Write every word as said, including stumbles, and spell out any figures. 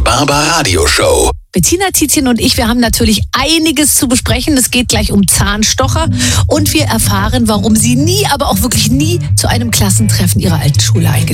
Barbar Radio-Show. Bettina, Tizchen und ich, wir haben natürlich einiges zu besprechen. Es geht gleich um Zahnstocher und wir erfahren, warum sie nie, aber auch wirklich nie zu einem Klassentreffen ihrer alten Schule eingeladen